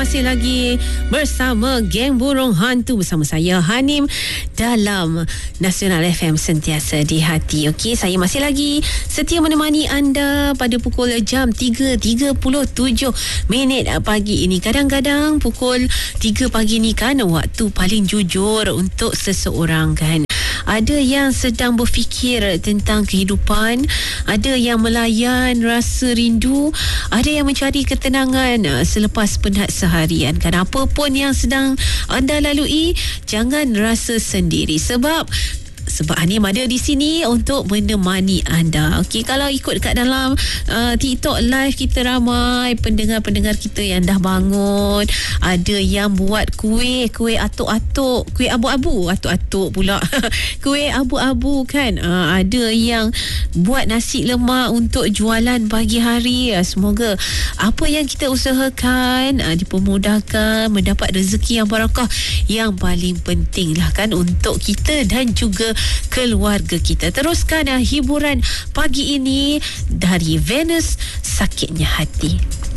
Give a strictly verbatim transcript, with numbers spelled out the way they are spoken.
Masih lagi bersama Geng Burung Hantu bersama saya Hanim dalam Nasional F M Sentiasa di Hati. Okey, saya masih lagi setia menemani anda pada pukul jam tiga tiga puluh tujuh minit pagi ini. Kadang-kadang pukul tiga pagi ni kan waktu paling jujur untuk seseorang kan. Ada yang sedang berfikir tentang kehidupan, ada yang melayan rasa rindu, ada yang mencari ketenangan selepas penat seharian. Kan apa pun yang sedang anda lalui, jangan rasa sendiri sebab sebab Hanim ada di sini untuk menemani anda. Okey, kalau ikut kat dalam uh, TikTok live, kita ramai pendengar-pendengar kita yang dah bangun. Ada yang buat kuih, kuih atuk-atuk, kuih abu-abu, atuk-atuk pula. Kuih abu-abu kan. Uh, ada yang buat nasi lemak untuk jualan pagi hari. Uh, semoga apa yang kita usahakan uh, dipermudahkan, mendapat rezeki yang barakah. Yang paling penting lah kan untuk kita dan juga keluarga kita. Teruskan uh, hiburan pagi ini dari Venus Sakitnya Hati.